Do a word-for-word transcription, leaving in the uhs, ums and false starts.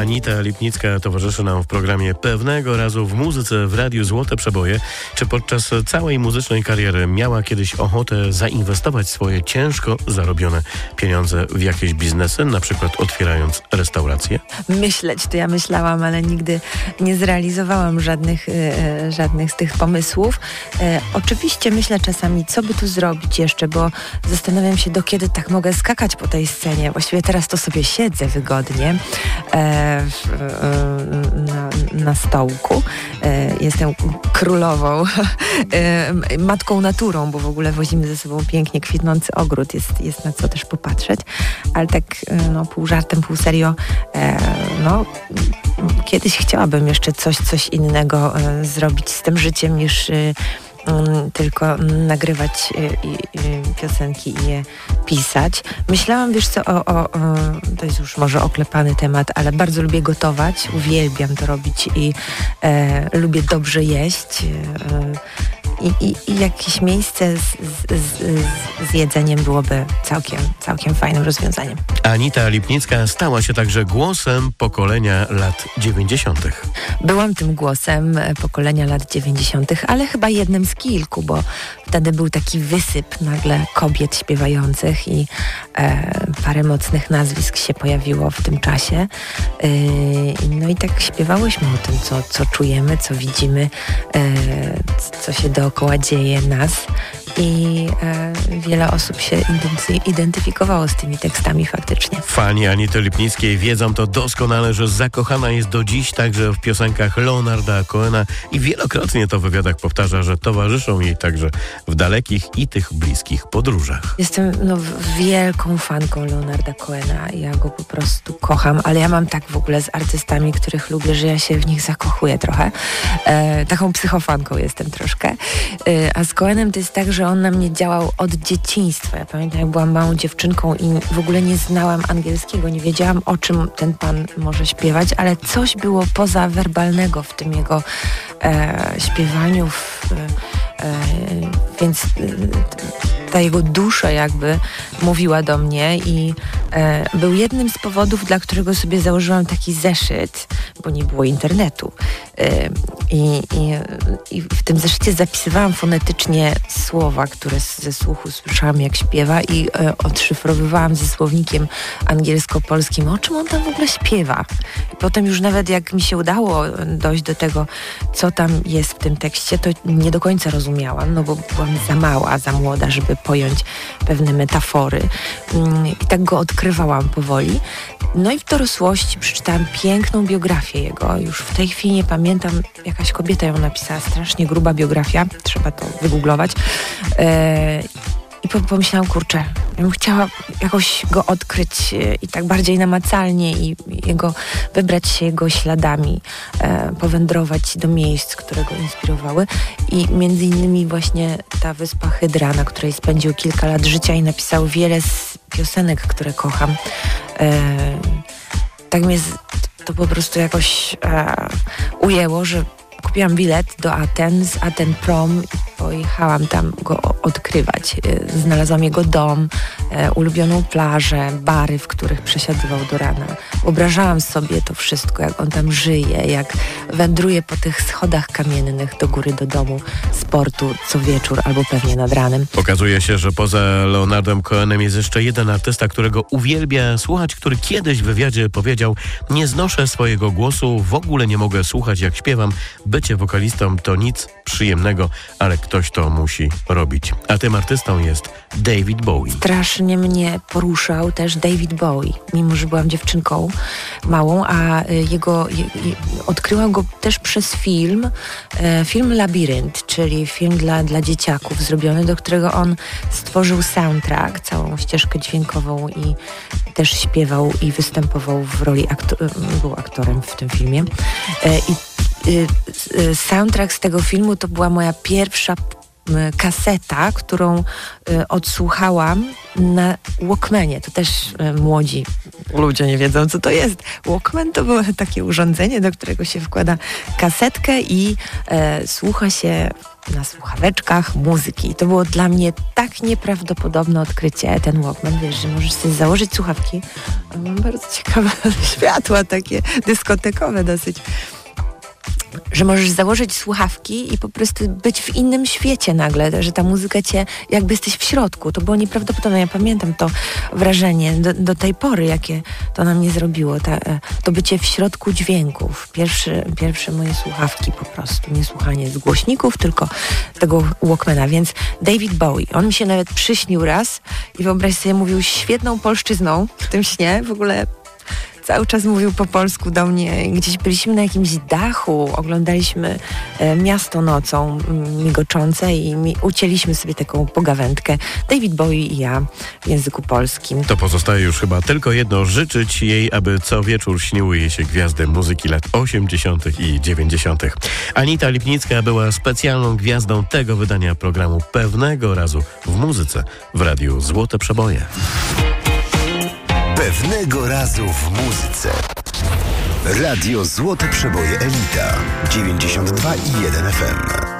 Anita Lipnicka towarzyszy nam w programie Pewnego razu w muzyce w Radiu Złote Przeboje. Czy podczas całej muzycznej kariery miała kiedyś ochotę zainwestować swoje ciężko zarobione pieniądze w jakieś biznesy, na przykład otwierając restaurację? Myśleć to ja myślałam, ale nigdy nie zrealizowałam żadnych, e, żadnych z tych pomysłów. E, oczywiście myślę czasami, co by tu zrobić jeszcze, bo zastanawiam się, do kiedy tak mogę skakać po tej scenie. Właściwie teraz to sobie siedzę wygodnie e, w, e, na, na stołku. E, jestem królową, e, matką naturą, bo w ogóle wozimy ze sobą pięknie kwitnący ogród. Jest, jest na co też popatrzeć. Ale tak no, pół żartem, pół serio, e, no kiedyś chciałabym jeszcze coś, coś innego e, zrobić z tym życiem niż e, tylko nagrywać i, i, piosenki i je pisać. Myślałam, wiesz co, o, o, o, to jest już może oklepany temat, ale bardzo lubię gotować, uwielbiam to robić i e, lubię dobrze jeść. E, I, i, I jakieś miejsce z, z, z, z jedzeniem byłoby całkiem, całkiem fajnym rozwiązaniem. Anita Lipnicka stała się także głosem pokolenia lat dziewięćdziesiątych. Byłam tym głosem pokolenia lat dziewięćdziesiątych, ale chyba jednym z kilku, bo wtedy był taki wysyp nagle kobiet śpiewających i e, parę mocnych nazwisk się pojawiło w tym czasie. E, no i tak śpiewałyśmy o tym, co, co czujemy, co widzimy, e, co się dookoła dzieje nas i e, wiele osób się identy- identyfikowało z tymi tekstami faktycznie. Fani Anity Lipnickiej wiedzą to doskonale, że zakochana jest do dziś także w piosenkach Leonarda Cohena i wielokrotnie to w wywiadach powtarza, że towarzyszą jej także w dalekich i tych bliskich podróżach. Jestem no, wielką fanką Leonarda Cohena. Ja go po prostu kocham, ale ja mam tak w ogóle z artystami, których lubię, że ja się w nich zakochuję trochę. E, taką psychofanką jestem troszkę. E, a z Cohenem to jest tak, że on na mnie działał od dzieciństwa. Ja pamiętam, jak byłam małą dziewczynką i w ogóle nie znałam angielskiego, nie wiedziałam, o czym ten pan może śpiewać, ale coś było poza werbalnego w tym jego e, śpiewaniu, w, e, więc ta jego dusza jakby mówiła do mnie i e, był jednym z powodów, dla którego sobie założyłam taki zeszyt, bo nie było internetu. E, i, i, I w tym zeszycie zapisywałam fonetycznie słowa, które ze słuchu słyszałam, jak śpiewa i e, odszyfrowywałam ze słownikiem angielsko-polskim, o czym on tam w ogóle śpiewa. I potem już nawet jak mi się udało dojść do tego, co tam jest w tym tekście, to nie do końca rozumiałam, no bo byłam za mała, za młoda, żeby pojąć pewne metafory. I tak go odkrywałam powoli. No i w dorosłości przeczytałam piękną biografię jego. Już w tej chwili nie pamiętam, jakaś kobieta ją napisała, strasznie gruba biografia, trzeba to wygooglować. Yy, I pomyślałam, kurczę, ja bym chciała jakoś go odkryć i tak bardziej namacalnie i jego, wybrać się jego śladami, e, powędrować do miejsc, które go inspirowały. I między innymi właśnie ta wyspa Hydra, na której spędził kilka lat życia i napisał wiele z piosenek, które kocham. E, tak mnie z, to po prostu jakoś e, ujęło, że kupiłam bilet do Aten, z Aten Prom i pojechałam tam go odkrywać. Znalazłam jego dom, e, ulubioną plażę, bary, w których przesiadywał do rana. Wyobrażałam sobie to wszystko, jak on tam żyje, jak wędruje po tych schodach kamiennych do góry, do domu, z portu co wieczór albo pewnie nad ranem. Okazuje się, że poza Leonardem Cohenem jest jeszcze jeden artysta, którego uwielbia słuchać, który kiedyś w wywiadzie powiedział: nie znoszę swojego głosu, w ogóle nie mogę słuchać, jak śpiewam. Bycie wokalistą to nic przyjemnego, ale ktoś to musi robić. A tym artystą jest David Bowie. Strasznie mnie poruszał też David Bowie, mimo że byłam dziewczynką małą, a jego, je, odkryłam go też przez film, e, film Labirynt, czyli film dla, dla dzieciaków zrobiony, do którego on stworzył soundtrack, całą ścieżkę dźwiękową i też śpiewał i występował w roli, aktor, był aktorem w tym filmie. E, i soundtrack z tego filmu to była moja pierwsza kaseta, którą odsłuchałam na Walkmanie. To też młodzi ludzie nie wiedzą, co to jest. Walkman to było takie urządzenie, do którego się wkłada kasetkę i e, słucha się na słuchaweczkach muzyki. I to było dla mnie tak nieprawdopodobne odkrycie, ten Walkman, wiesz, że możesz sobie założyć słuchawki. Mam bardzo ciekawe światła, takie dyskotekowe dosyć. Że możesz założyć słuchawki i po prostu być w innym świecie nagle, że ta muzyka cię, jakby jesteś w środku. To było nieprawdopodobne. Ja pamiętam to wrażenie do, do tej pory, jakie to na mnie zrobiło. Ta, to bycie w środku dźwięków. Pierwszy, pierwsze moje słuchawki po prostu. Nie słuchanie z głośników, tylko tego Walkmana. Więc David Bowie, on mi się nawet przyśnił raz i wyobraź sobie, mówił świetną polszczyzną w tym śnie. W ogóle cały czas mówił po polsku do mnie. Gdzieś byliśmy na jakimś dachu, oglądaliśmy e, miasto nocą m, migoczące i mi, ucięliśmy sobie taką pogawędkę. David Bowie i ja w języku polskim. To pozostaje już chyba tylko jedno, życzyć jej, aby co wieczór śniły jej się gwiazdy muzyki lat osiemdziesiątych i dziewięćdziesiątych. Anita Lipnicka była specjalną gwiazdą tego wydania programu Pewnego razu w muzyce w Radiu Złote Przeboje. Pewnego razu w muzyce. Radio Złote Przeboje Elita dziewięćdziesiąt dwa i jeden F M.